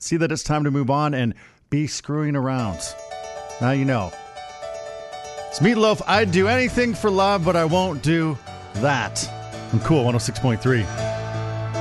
see that it's time to move on and be screwing around. Now you know. It's Meatloaf. I'd do anything for love, but I won't do that. I'm Cool 106.3.